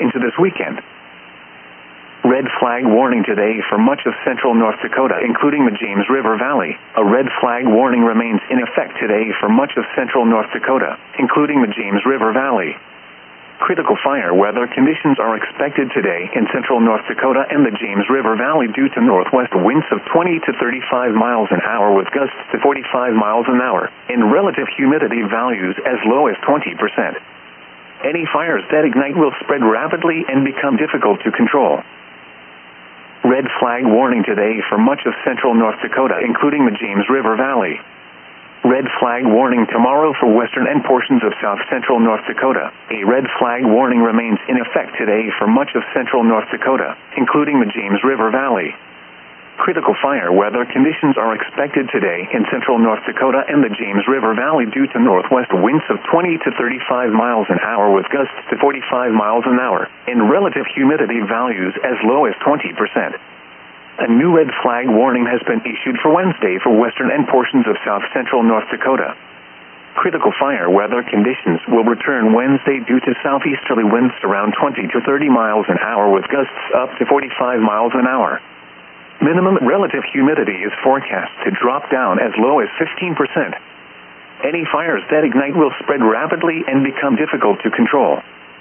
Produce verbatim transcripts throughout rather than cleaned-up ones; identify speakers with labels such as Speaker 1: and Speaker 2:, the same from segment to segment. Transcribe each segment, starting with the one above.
Speaker 1: into this weekend. Red flag warning today for much of central North Dakota, including the James River Valley. A red flag warning remains in effect today for much of central North Dakota, including the James River Valley. Critical fire weather conditions are expected today in central North Dakota and the James River Valley due to northwest winds of twenty to thirty-five miles an hour with gusts to forty-five miles an hour, and relative humidity values as low as twenty percent. Any fires that ignite will spread rapidly and become difficult to control. Red flag warning today for much of central North Dakota, including the James River Valley. Red flag warning tomorrow for western and portions of south central North Dakota. A red flag warning remains in effect today for much of central North Dakota, including the James River Valley. Critical fire weather conditions are expected today in central North Dakota and the James River Valley due to northwest winds of twenty to thirty-five miles an hour with gusts to forty-five miles an hour, and relative humidity values as low as twenty percent. A new red flag warning has been issued for Wednesday for western and portions of south central North Dakota. Critical fire weather conditions will return Wednesday due to southeasterly winds around twenty to thirty miles an hour with gusts up to forty-five miles an hour. Minimum relative humidity is forecast to drop down as low as fifteen percent. Any fires that ignite will spread rapidly and become difficult to control.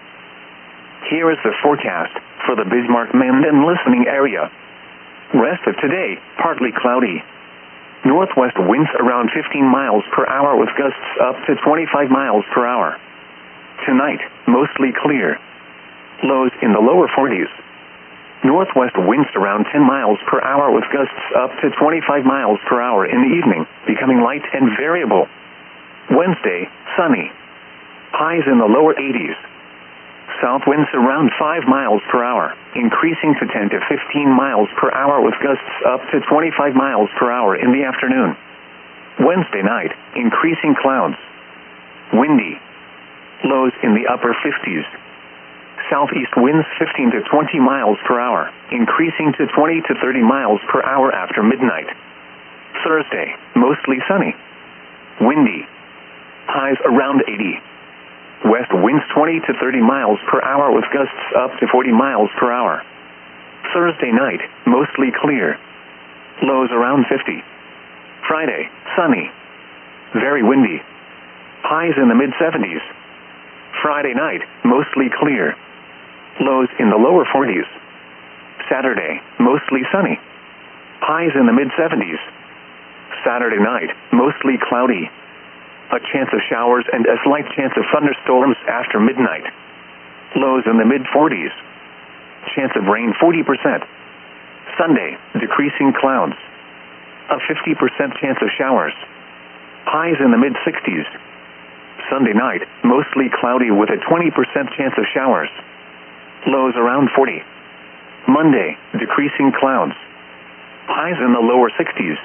Speaker 1: Here is the forecast for the Bismarck-Mandan listening area. Rest of today, partly cloudy. Northwest winds around fifteen miles per hour with gusts up to twenty-five miles per hour. Tonight, mostly clear. Lows in the lower forties. Northwest winds around ten miles per hour with gusts up to twenty-five miles per hour in the evening, becoming light and variable. Wednesday, sunny. Highs in the lower eighties. South winds around five miles per hour, increasing to ten to fifteen miles per hour with gusts up to twenty-five miles per hour in the afternoon. Wednesday night, increasing clouds. Windy. Lows in the upper fifties. Southeast winds fifteen to twenty miles per hour, increasing to twenty to thirty miles per hour after midnight. Thursday, mostly sunny. Windy. Highs around eighty. West winds twenty to thirty miles per hour with gusts up to forty miles per hour. Thursday night, mostly clear. Lows around fifty. Friday, sunny. Very windy. Highs in the mid seventies. Friday night, mostly clear. Lows in the lower forties. Saturday, mostly sunny. Highs in the mid seventies. Saturday night, mostly cloudy. A chance of showers and a slight chance of thunderstorms after midnight. Lows in the mid forties. Chance of rain forty percent. Sunday, decreasing clouds. A fifty percent chance of showers. Highs in the mid sixties. Sunday night, mostly cloudy with a twenty percent chance of showers. Lows around forty. Monday, decreasing clouds. Highs in the lower sixties.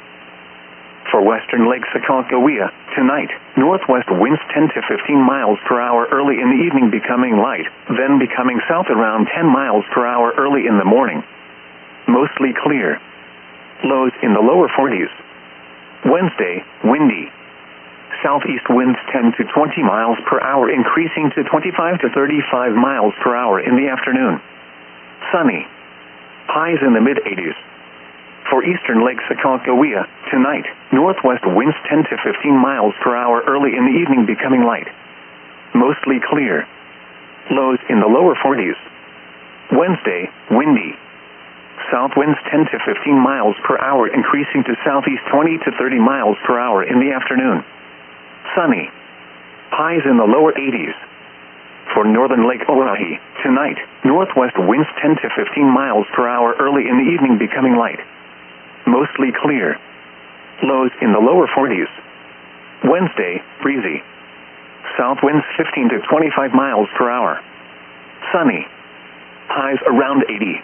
Speaker 1: For western Lake Sakakawea, tonight, northwest winds ten to fifteen miles per hour early in the evening becoming light, then becoming south around ten miles per hour early in the morning. Mostly clear. Lows in the lower forties. Wednesday, windy. Southeast winds ten to twenty miles per hour increasing to twenty-five to thirty-five miles per hour in the afternoon. Sunny. Highs in the mid eighties. For eastern Lake Sakakawea, tonight, northwest winds ten to fifteen miles per hour early in the evening becoming light. Mostly clear. Lows in the lower forties. Wednesday, windy. South winds ten to fifteen miles per hour increasing to southeast twenty to thirty miles per hour in the afternoon. Sunny. Highs in the lower eighties. For northern Lake Oahe, tonight, northwest winds ten to fifteen miles per hour early in the evening becoming light. Mostly clear. Lows in the lower forties. Wednesday, breezy. South winds fifteen to twenty-five miles per hour. Sunny. Highs around eighty.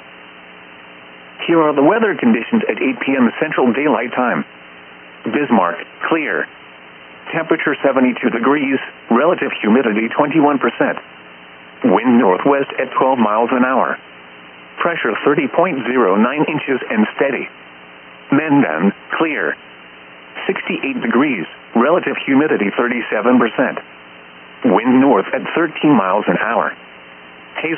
Speaker 1: Here are the weather conditions at eight p m Central Daylight Time. Bismarck, clear. Temperature seventy-two degrees, relative humidity twenty-one percent. Wind northwest at twelve miles an hour. Pressure thirty point zero nine inches and steady. Mandan, clear. sixty-eight degrees, relative humidity thirty-seven percent. Wind north at thirteen miles an hour.